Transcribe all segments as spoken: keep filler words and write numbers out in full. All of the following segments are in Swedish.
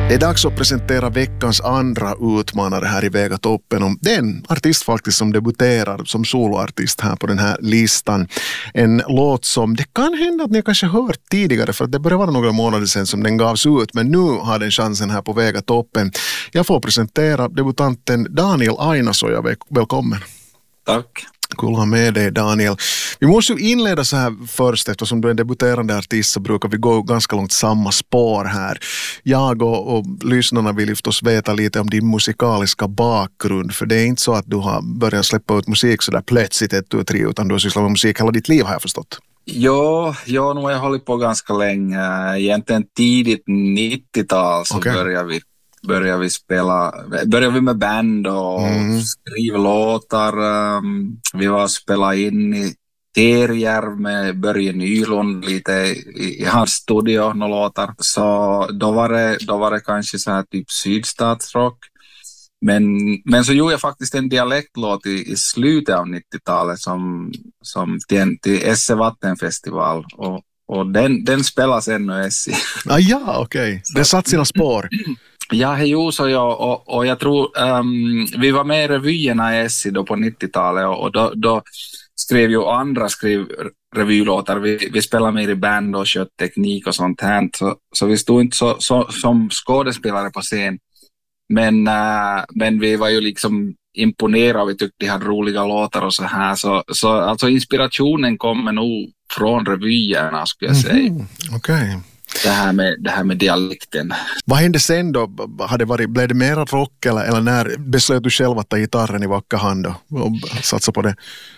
Det är dags att presentera veckans andra utmanare här i Vega toppen. Och det är en artist faktiskt som debuterar som soloartist här på den här listan. En låt som det kan hända att ni kanske hört tidigare, för att det börjar vara några månader sedan som den gavs ut. Men nu har den chansen här på Vega toppen. Jag får presentera debutanten Daniel Ainasoja. Välkommen. Tack. Kul att ha med dig, Daniel. Vi måste ju inleda så här först, eftersom du är en debuterande artist så brukar vi gå ganska långt samma spår här. Jag och, och lyssnarna vill förstås veta lite om din musikaliska bakgrund, för det är inte så att du har börjat släppa ut musik så där plötsligt ett, tu, tre, utan du har sysslat med musik hela ditt liv, har jag förstått. Ja, ja, nu har jag hållit på ganska länge. Egentligen tidigt nittiotal så okay. började vi Började vi spela, började vi med band och mm. skriva låtar. Um, vi var spela in i Terjärv med Börje Nylund lite i, i hans studio, några låtar. Så då var det, då var det kanske så här typ sydstatsrock. Men, men så gjorde jag faktiskt en dialektlåt i, i slutet av nittiotalet som, som till, till S E Vattenfestival. Och, och den, den spelas ännu S I. Ah, ja, okej. Okay. Det satt sina spår. Ja, hej så jag och, och jag tror um, vi var med i revyerna i S I då på nittiotalet och, och då, då skrev ju andra skrev revylåtar. Vi, vi spelade med i band och kött teknik och sånt här. Så, så vi stod inte så, så, som skådespelare på scen. Men, uh, men vi var ju liksom imponerade och vi tyckte de hade roliga låtar och så här. Så, så alltså inspirationen kommer nog från revyerna, skulle jag säga. Mm-hmm. Okej. Okay. Det här med, det här med dialekten. Vad hände sen då? Hade varit, blev det mer rock eller, eller när beslöt du själv att ta gitarren i vacker hand och, och satsa på det?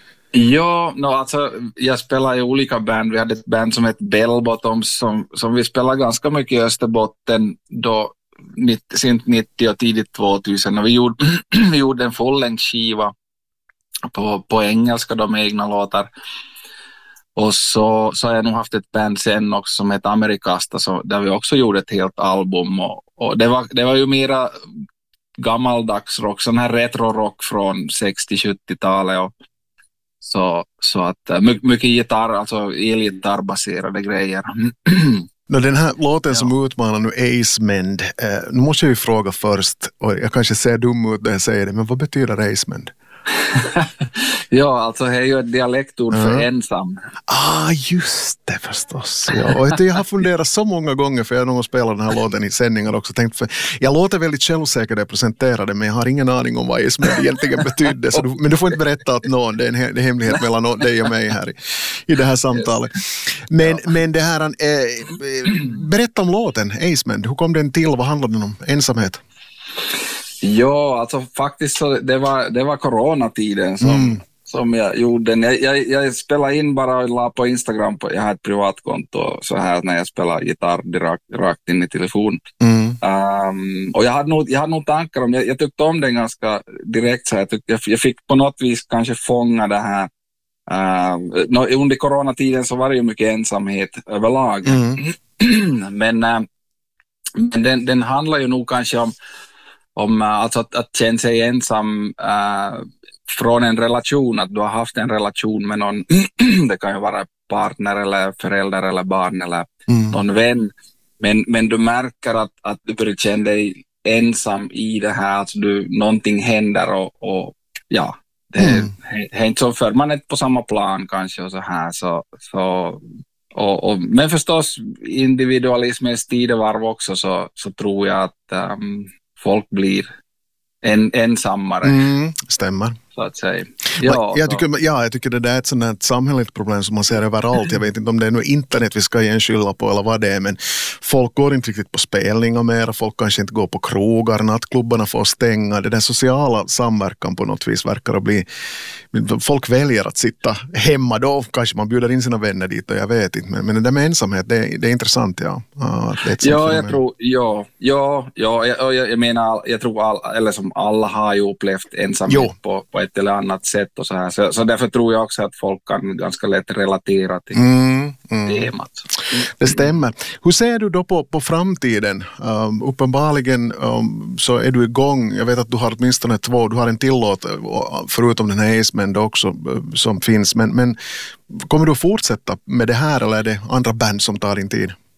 Ja, no, alltså, jag spelar i olika band. Vi hade ett band som hette Bellbottoms som, som vi spelade ganska mycket i Österbotten då sent nittio och tidigt tvåtusen. Och vi gjorde, vi gjorde en fullängdsskiva på, på engelska, de egna låtar. Och så, så har jag nog haft ett band sen också som heter Amerikasta så, där vi också gjorde ett helt album. Och, och det, var, det var ju mera gammaldags rock, sån här retro-rock från sextio-sjuttiotalet. Och, så, så att mycket gitarr, alltså elgitarrbaserade grejer. No, den här låten ja. som utmanar nu Acemend, eh, nu måste jag ju fråga först, och jag kanske ser dum ut när jag säger det, men vad betyder Acemend? Ja, alltså det är ju ett dialektord för mm. ensam. Ah, just det förstås. Ja, och jag har funderat så många gånger, för jag har nog spelat den här låten i sändningar också. Tänkt för, jag låter väldigt självsäker när jag presenterar det, men jag har ingen aning om vad Acemend egentligen betydde. Så du, men du får inte berätta att någon, det är en, he, det är hemlighet mellan dig och mig här i, i det här samtalet. Men, ja. men det här, eh, berätta om låten Acemend. Hur kom den till? Vad handlar den om? Ensamhet? Ja, alltså faktiskt så det var, det var coronatiden som, mm. som jag gjorde den. Jag, jag, jag spelade in bara och la på Instagram, på, jag har ett privatkonto så här när jag spelar gitarr direkt, rakt in i telefon. Mm. Um, och jag hade nog, jag hade nog tankar om, jag, jag tyckte om den ganska direkt så här. Jag, tyckte, jag, jag fick på något vis kanske fånga det här. Uh, under coronatiden så var det ju mycket ensamhet överlag. Mm. men uh, men den, den handlar ju nog kanske om om alltså att, att känna sig ensam uh, från en relation, att du har haft en relation med någon, det kan ju vara partner eller förälder eller barn eller mm. någon vän, men, men du märker att, att du börjar känna dig ensam i det här, alltså du, någonting händer och, och ja, det mm. är inte så för man är inte på samma plan kanske och så här, så, så och, och, men förstås individualismens tidevarv också, så, så tror jag att um, folk blir en, ensammare. Mm, stämmer. Så att säga. Ja, jag, tycker, ja, jag tycker det där är ett sådant samhälleligt problem som man ser överallt. Jag vet inte om det är nu internet vi ska igen skylla på eller vad det är, men folk går inte riktigt på spelningar mer, folk kanske inte går på krogar, nattklubbarna får stänga. Det där sociala samverkan på något vis verkar att bli, folk väljer att sitta hemma, då kanske man bjuder in sina vänner dit och jag vet inte, men, men det där med ensamhet, det, det är intressant, ja. Ja, det är ett ja jag tror, ja, ja, ja jag, jag, jag menar, jag tror all, eller som alla har ju upplevt ensamhet på, på ett eller annat sätt och så här. Så, så därför tror jag också att folk kan ganska lätt relatera till mm, mm. temat. Mm. Det stämmer. Hur ser du då på, på framtiden? Um, uppenbarligen um, så är du igång. Jag vet att du har åtminstone två, du har en till låt förutom den här Acemend också som finns. Men, men kommer du att fortsätta med det här eller är det andra band som tar din tid?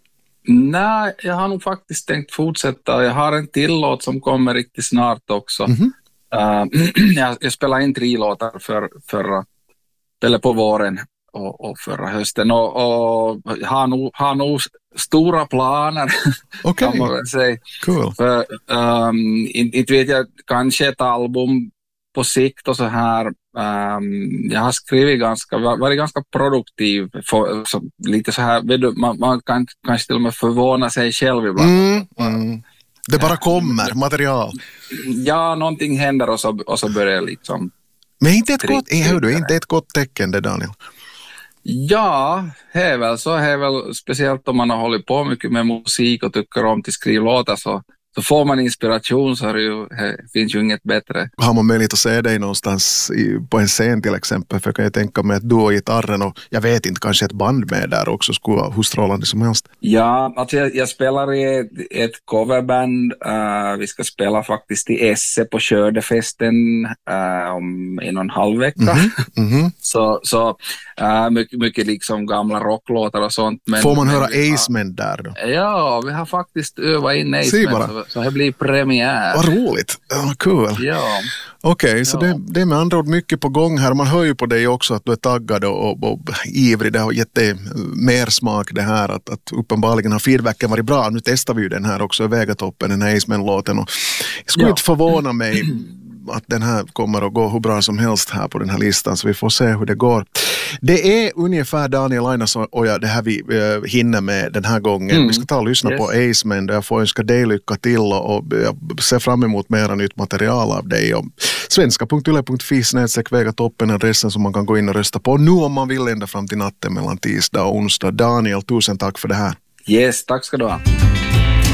Nej, jag har nog faktiskt tänkt fortsätta. Jag har en till låt som kommer riktigt snart också. Mm-hmm. uh, jag, jag spelade in tre låtar för, förra, eller på våren och, och förra hösten. Och, och har, nog, har nog stora planer, okay. kan man väl säga. Cool. För, um, inte, inte vet jag, kanske ett album på sikt och så här. Um, jag har skrivit ganska, varit ganska produktiv, för, så, lite så här, man, man kan kanske till och med förvåna sig själv ibland. Mm, mm. Det bara kommer, material. Ja, någonting händer och så, och så börjar liksom. Men inte ett, gott, är du, inte ett gott tecken det, Daniel? Ja, det är väl så, det är väl speciellt om man har hållit på mycket med musik och tycker om till skrivlåtar, så Så får man inspiration så är det ju, det finns ju inget bättre. Har man möjlighet att se dig någonstans i, på en scen till exempel? För jag kan ju tänka mig att du och gitarren och jag vet inte, kanske ett band med där också skulle vara hur strålande som helst. Ja, alltså jag, jag spelar i ett, ett coverband. Uh, vi ska spela faktiskt i Esse på Skördefesten uh, om en och en halv vecka. Mm-hmm. Mm-hmm. så så uh, mycket, mycket liksom gamla rocklåtar och sånt. Men, får man men höra har, Aceman där då? Ja, vi har faktiskt övat in Aceman. Så, så det blir premiär. Vad roligt. Ja, cool. Ja. Okej, okay, så ja. det, det är med andra ord mycket på gång här. Man hör ju på dig också att du är taggad och, och, och ivrig. Det har gett dig mer smak det här. Att, att uppenbarligen har feedbacken varit bra. Nu testar vi ju den här också i Vägatoppen, den här Aceman-låten. Och jag skulle ja. inte förvåna mig att den här kommer att gå hur bra som helst här på den här listan, så vi får se hur det går. Det är ungefär Daniel Ainas och jag, det här vi uh, hinner med den här gången. Mm. Vi ska ta och lyssna yes. på Aceman, där jag får önska dig lycka till och, och jag ser fram emot mera nytt material av dig. Och svenska punkt yle punkt fi snedstreck Vägatoppen är adressen som man kan gå in och rösta på nu om man vill ända fram till natten mellan tisdag och onsdag. Daniel, tusen tack för det här. Yes, tack ska du ha.